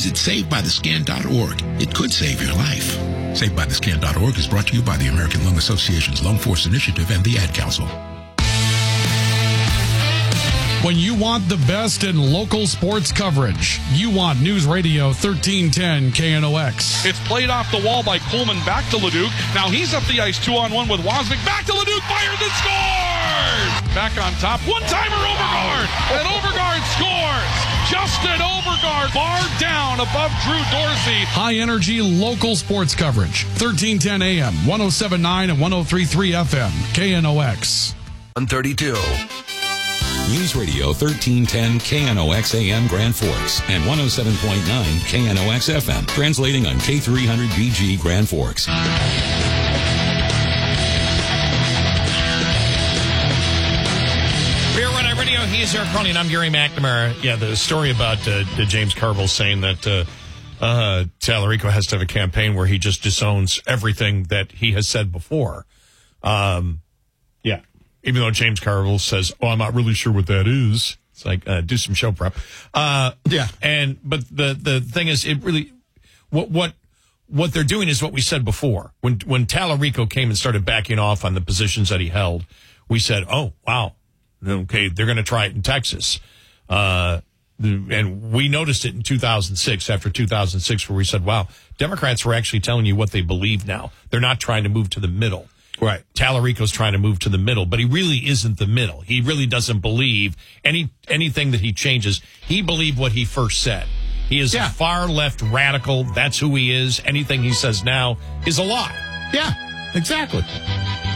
Visit SaveByTheScan.org. It could save your life. SaveByTheScan.org is brought to you by the American Lung Association's Lung Force Initiative and the Ad Council. When you want the best in local sports coverage, you want News Radio 1310 KNOX. It's played off the wall by Coleman back to Leduc. Now he's up the ice 2-on-1 with Wozniak. Back to Leduc, fires and scores! Back on top, one-timer Overgaard, and Overgaard scores! Justin Overgaard, bar down above Drew Dorsey. High-energy local sports coverage, 1310 AM, 107.9 and 103.3 FM, KNOX. 132. News Radio 1310 KNOX AM Grand Forks and 107.9 KNOX FM, translating on K300BG Grand Forks. Beer Run Eye Radio, he is Eric Carney, and I'm Gary McNamara. Yeah, the story about James Carville saying that Tallarico has to have a campaign where he just disowns everything that he has said before. Yeah. Even though James Carville says, "Oh, I'm not really sure what that is." It's like, do some show prep. But the thing is, it really, what they're doing is what we said before. When Tallarico came and started backing off on the positions that he held, we said, "Oh, wow, okay, they're going to try it in Texas." And we noticed it in 2006, after 2006, where we said, "Wow, Democrats were actually telling you what they believe now. They're not trying to move to the middle." Right. Tallarico's trying to move to the middle, but he really isn't the middle. He really doesn't believe anything that he changes. He believed what he first said. He is a far left radical. That's who he is. Anything he says now is a lie. Yeah, exactly.